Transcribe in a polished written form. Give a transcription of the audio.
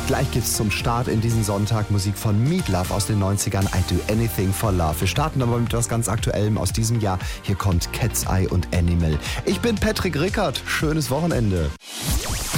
Gleich gibt's zum Start in diesen Sonntag Musik von Meat Loaf aus den 90ern, I Do Anything for Love. Wir starten aber mit etwas ganz Aktuellem aus diesem Jahr. Hier kommt Cat's Eye und Animal. Ich bin Patrick Rickert. Schönes Wochenende.